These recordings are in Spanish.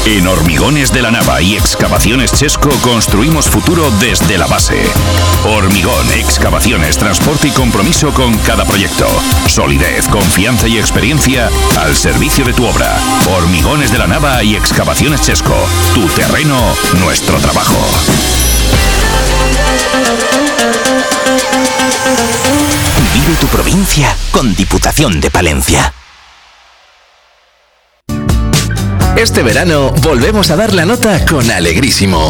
En Hormigones de la Nava y Excavaciones Chesco construimos futuro desde la base. Hormigón, excavaciones, transporte y compromiso con cada proyecto. Solidez, confianza y experiencia al servicio de tu obra. Hormigones de la Nava y Excavaciones Chesco. Tu terreno, nuestro trabajo. Vive tu provincia con Diputación de Palencia. Este verano volvemos a dar la nota con Alegrísimo.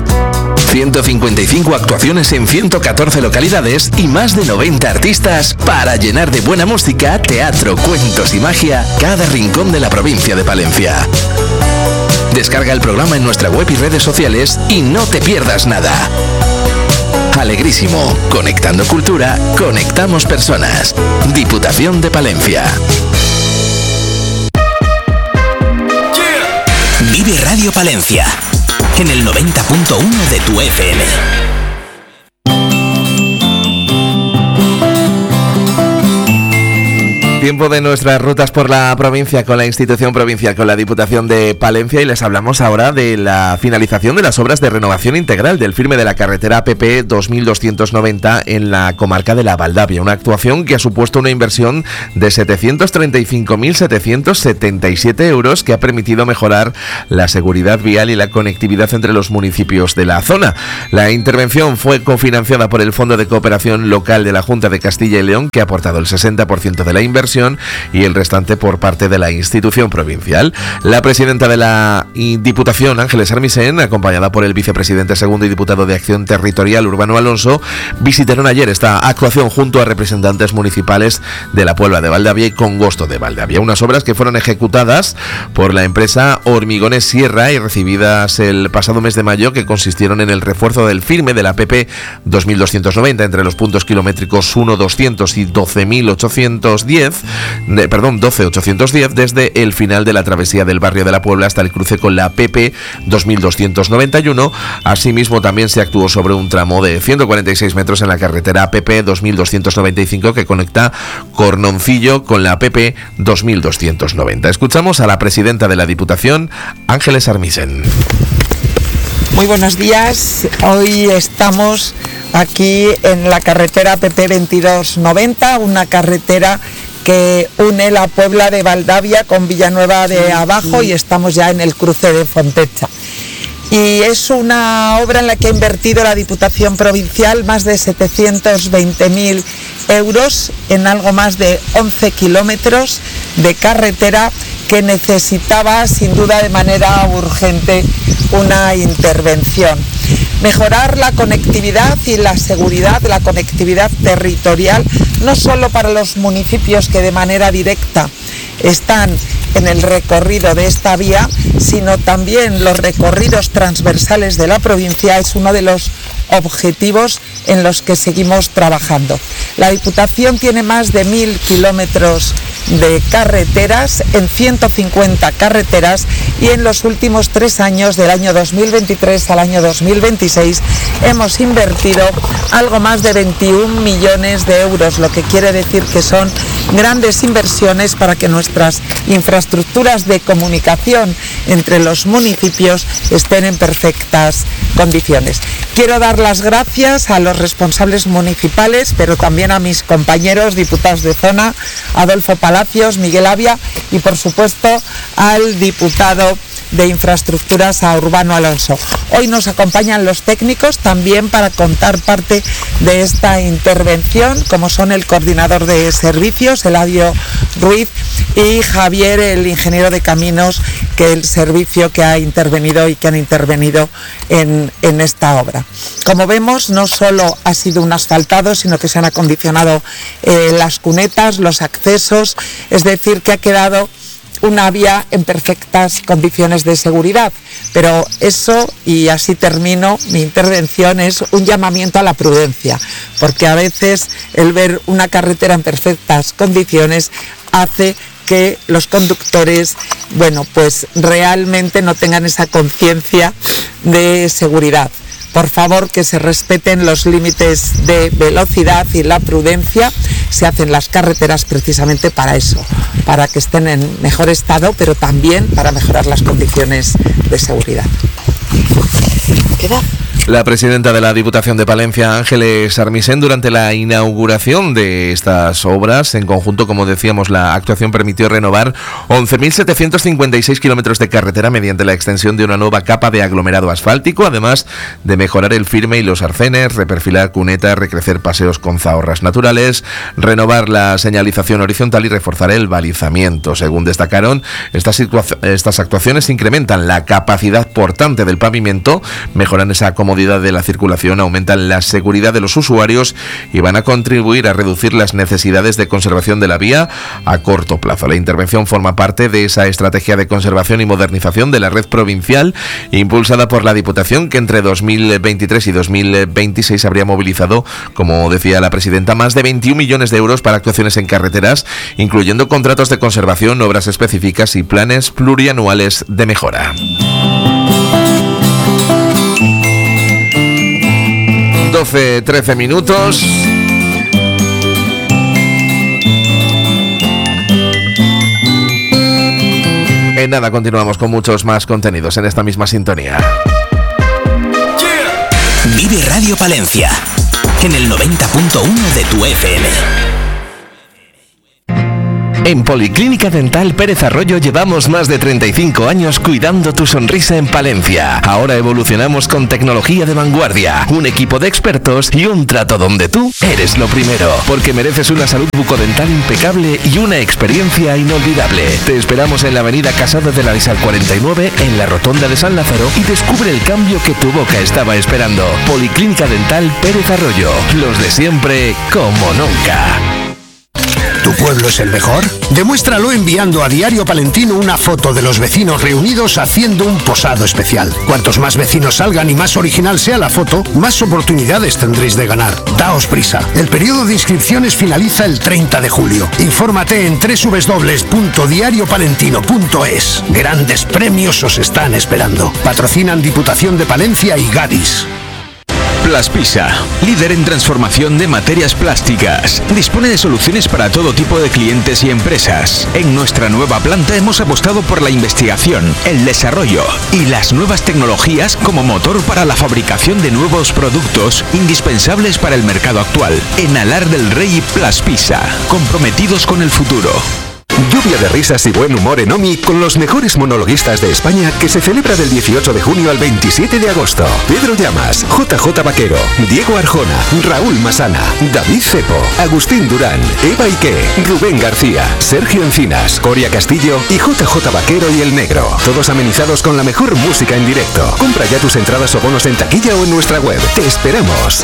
155 actuaciones en 114 localidades y más de 90 artistas para llenar de buena música, teatro, cuentos y magia cada rincón de la provincia de Palencia. Descarga el programa en nuestra web y redes sociales y no te pierdas nada. Alegrísimo, conectando cultura, conectamos personas. Diputación de Palencia. Vive Radio Palencia, en el 90.1 de tu FM. Tiempo de nuestras rutas por la provincia con la institución provincial, con la Diputación de Palencia, y les hablamos ahora de la finalización de las obras de renovación integral del firme de la carretera APP 2290 en la comarca de la Valdavia, una actuación que ha supuesto una inversión de 735.777 euros que ha permitido mejorar la seguridad vial y la conectividad entre los municipios de la zona. La intervención fue cofinanciada por el Fondo de Cooperación Local de la Junta de Castilla y León, que ha aportado el 60% de la inversión y el restante por parte de la institución provincial. La presidenta de la Diputación, Ángeles Armisen, acompañada por el vicepresidente segundo y diputado de Acción Territorial, Urbano Alonso, visitaron ayer esta actuación junto a representantes municipales de la Puebla de Valdavia y Congosto de Valdavia. Unas obras que fueron ejecutadas por la empresa Hormigones Sierra y recibidas el pasado mes de mayo, que consistieron en el refuerzo del firme de la APP 2290 entre los puntos kilométricos 1.200 y 12.810, 12.810 desde el final de la travesía del barrio de la Puebla hasta el cruce con la PP 2291. Asimismo, también se actuó sobre un tramo de 146 metros en la carretera APP 2295 que conecta Cornoncillo con la APP 2290. Escuchamos a la presidenta de la Diputación, Ángeles Armisen. Muy buenos días. Hoy estamos aquí en la carretera APP 2290, una carretera que une la Puebla de Valdavia con Villanueva de Abajo, y estamos ya en el cruce de Fontecha. Y es una obra en la que ha invertido la Diputación Provincial más de 720.000 euros en algo más de 11 kilómetros de carretera que necesitaba sin duda de manera urgente una intervención. Mejorar la conectividad y la seguridad, la conectividad territorial, no solo para los municipios que de manera directa están en el recorrido de esta vía, sino también los recorridos transversales de la provincia, es uno de los objetivos en los que seguimos trabajando. La Diputación tiene más de 1.000 kilómetros de carreteras en 150 carreteras, y en los últimos 3 años, del año 2023 al año 2026, hemos invertido algo más de 21 millones de euros, lo que quiere decir que son grandes inversiones para que nuestras infraestructuras de comunicación entre los municipios estén en perfectas condiciones. Quiero dar las gracias a los responsables municipales, pero también a mis compañeros diputados de zona, Adolfo Palacios, Miguel Avia, y por supuesto al diputado de Infraestructuras, a Urbano Alonso. Hoy nos acompañan los técnicos también para contar parte de esta intervención, como son el coordinador de servicios, Eladio Ruiz, y Javier, el ingeniero de caminos, que es el servicio que ha intervenido y que han intervenido en esta obra. Como vemos, no solo ha sido un asfaltado, sino que se han acondicionado las cunetas, los accesos, es decir, que ha quedado una vía en perfectas condiciones de seguridad. Pero eso, y así termino mi intervención, es un llamamiento a la prudencia, porque a veces el ver una carretera en perfectas condiciones hace que los conductores, pues realmente no tengan esa conciencia de seguridad. por favor que se respeten los límites de velocidad y la prudencia. Se hacen las carreteras precisamente para eso, para que estén en mejor estado, pero también para mejorar las condiciones de seguridad. La presidenta de la Diputación de Palencia, Ángeles Armisen, durante la inauguración de estas obras, en conjunto, como decíamos, la actuación permitió renovar 11.756 kilómetros de carretera mediante la extensión de una nueva capa de aglomerado asfáltico, además de mejorar el firme y los arcenes, reperfilar cunetas, recrecer paseos con zahorras naturales, renovar la señalización horizontal y reforzar el balizamiento. Según destacaron, estas actuaciones incrementan la capacidad portante del pavimento, mejoran esa comodidad de la circulación, aumentan la seguridad de los usuarios y van a contribuir a reducir las necesidades de conservación de la vía a corto plazo. La intervención forma parte de esa estrategia de conservación y modernización de la red provincial impulsada por la Diputación, que entre 2023 y 2026 habría movilizado, como decía la presidenta, más de 21 millones de euros para actuaciones en carreteras, incluyendo contratos de conservación, obras específicas y planes plurianuales de mejora. 12-13 minutos. En nada, continuamos con muchos más contenidos en esta misma sintonía. Vive Radio Palencia en el 90.1 de tu FM. En Policlínica Dental Pérez Arroyo llevamos más de 35 años cuidando tu sonrisa en Palencia. Ahora evolucionamos con tecnología de vanguardia, un equipo de expertos y un trato donde tú eres lo primero, porque mereces una salud bucodental impecable y una experiencia inolvidable. Te esperamos en la avenida Casado de la Lisal 49, en la Rotonda de San Lázaro, y descubre el cambio que tu boca estaba esperando. Policlínica Dental Pérez Arroyo, los de siempre como nunca. ¿Tu pueblo es el mejor? Demuéstralo enviando a Diario Palentino una foto de los vecinos reunidos haciendo un posado especial. Cuantos más vecinos salgan y más original sea la foto, más oportunidades tendréis de ganar. Daos prisa. El periodo de inscripciones finaliza el 30 de julio. Infórmate en www.diariopalentino.es. Grandes premios os están esperando. Patrocinan Diputación de Palencia y Gadis. Plaspisa, líder en transformación de materias plásticas. Dispone de soluciones para todo tipo de clientes y empresas. En nuestra nueva planta hemos apostado por la investigación, el desarrollo y las nuevas tecnologías como motor para la fabricación de nuevos productos indispensables para el mercado actual. En Alar del Rey y Plaspisa, comprometidos con el futuro. Lluvia de risas y buen humor en OMI con los mejores monologuistas de España, que se celebra del 18 de junio al 27 de agosto. Pedro Llamas, JJ Vaquero, Diego Arjona, Raúl Masana, David Cepo, Agustín Durán, Eva Ike, Rubén García, Sergio Encinas, Coria Castillo y JJ Vaquero y El Negro. Todos amenizados con la mejor música en directo. Compra ya tus entradas o bonos en taquilla o en nuestra web. ¡Te esperamos!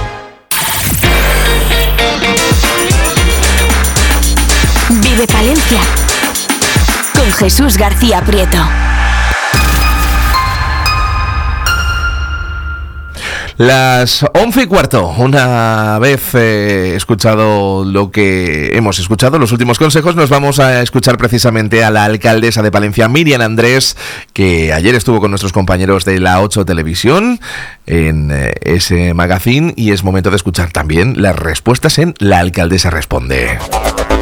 Vive Palencia con Jesús García Prieto. Las 11:15, una vez escuchado lo que hemos escuchado, los últimos consejos, nos vamos a escuchar precisamente a la alcaldesa de Palencia, Miriam Andrés, que ayer estuvo con nuestros compañeros de la 8 Televisión en ese magazine, y es momento de escuchar también las respuestas en La Alcaldesa Responde.